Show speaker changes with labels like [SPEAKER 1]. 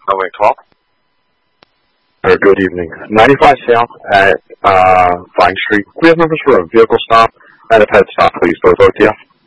[SPEAKER 1] Runway 12.
[SPEAKER 2] Good evening. 95 South at Vine Street. We have numbers for a vehicle stop and a pet stop, please, both OTF.